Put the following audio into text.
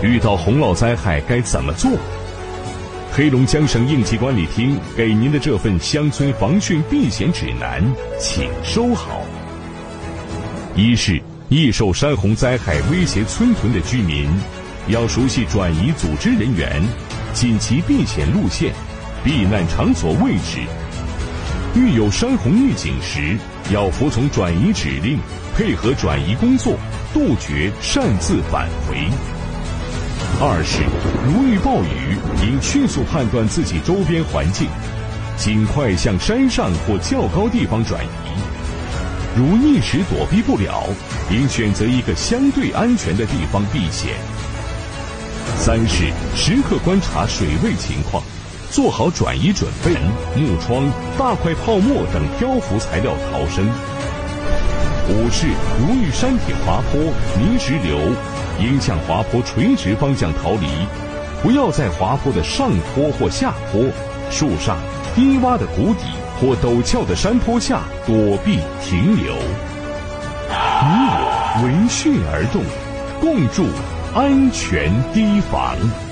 遇到洪涝灾害该怎么做？黑龙江省应急管理厅给您的这份乡村防汛避险指南，请收好。一是易受山洪灾害威胁村屯的居民，要熟悉转移组织人员、紧急避险路线、避难场所位置。遇有山洪预警时，要服从转移指令，配合转移工作，杜绝擅自返回。二是如遇暴雨，应迅速判断自己周边环境，尽快向山上或较高地方转移。如一时躲避不了，应选择一个相对安全的地方避险。三是时刻观察水位情况，做好转移准备，木桩、大块泡沫等漂浮材料逃生。五是如遇山体滑坡、泥石流，应向滑坡垂直方向逃离，不要在滑坡的上坡或下坡、树上、低洼的谷底或陡峭的山坡下躲避停留。你我闻讯而动，共筑安全堤防。